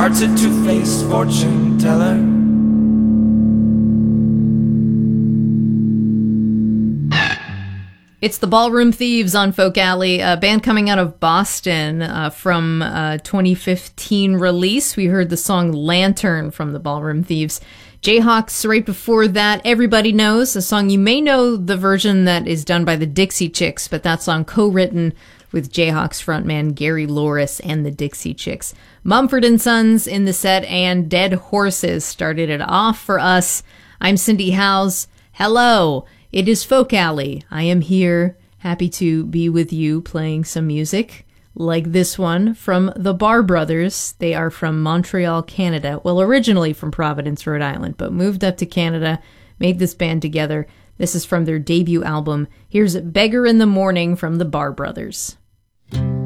heart's a two-faced fortune teller. It's the Ballroom Thieves on Folk Alley, a band coming out of Boston from 2015 release. We heard the song Lantern from the Ballroom Thieves. Jayhawks right before that, Everybody Knows, a song you may know the version that is done by the Dixie Chicks, but that song co-written with Jayhawks frontman Gary Loris and the Dixie Chicks. Mumford & Sons in the set, and Dead Horses started it off for us. I'm Cindy Howes. Hello. It is Folk Alley. I am here, happy to be with you playing some music like this one from the Bar Brothers. They are from Montreal, Canada. Well, originally from Providence, Rhode Island, but moved up to Canada, made this band together. This is from their debut album. Here's Beggar in the Morning from the Bar Brothers.